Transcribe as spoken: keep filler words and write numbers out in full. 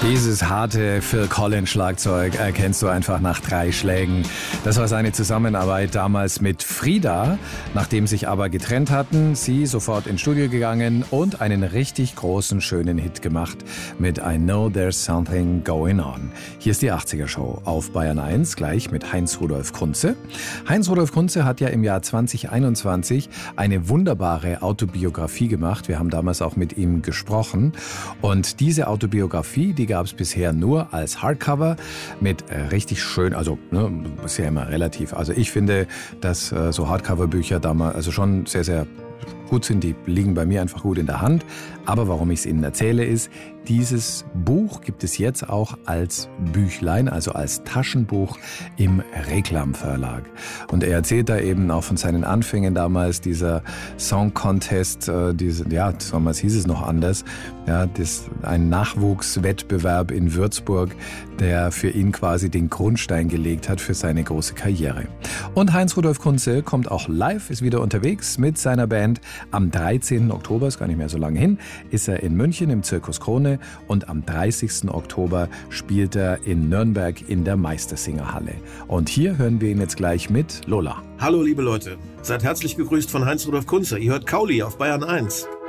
Dieses harte Phil Collins Schlagzeug erkennst du einfach nach drei Schlägen. Das war seine Zusammenarbeit damals mit Frida, nachdem sich aber getrennt hatten. Sie sofort ins Studio gegangen und einen richtig großen, schönen Hit gemacht mit I Know There's Something Going On. Hier ist die achtziger Show auf Bayern eins, gleich mit Heinz-Rudolf Kunze. Heinz-Rudolf Kunze hat ja im Jahr zwanzig einundzwanzig eine wunderbare Autobiografie gemacht. Wir haben damals auch mit ihm gesprochen. Und diese Autobiografie, die gab es bisher nur als Hardcover mit richtig schön, also ne, ist ja immer relativ. Also ich finde, dass äh, so Hardcover-Bücher damals also schon sehr, sehr gut sind. Die liegen bei mir einfach gut in der Hand. Aber warum ich es Ihnen erzähle, ist, dieses Buch gibt es jetzt auch als Büchlein, also als Taschenbuch im Reklam Verlag. Und er erzählt da eben auch von seinen Anfängen damals, dieser Song Contest, äh, diese, ja, damals hieß es noch anders, ja, das, ein Nachwuchswettbewerb in Würzburg, der für ihn quasi den Grundstein gelegt hat für seine große Karriere. Und Heinz-Rudolf Kunze kommt auch live, ist wieder unterwegs mit seiner Band. Am dreizehnten Oktober, ist gar nicht mehr so lange hin, ist er in München im Zirkus Krone und am dreißigsten Oktober spielt er in Nürnberg in der Meistersingerhalle. Und hier hören wir ihn jetzt gleich mit Lola. Hallo liebe Leute, seid herzlich gegrüßt von Heinz-Rudolf Kunze. Ihr hört Kauli auf Bayern eins.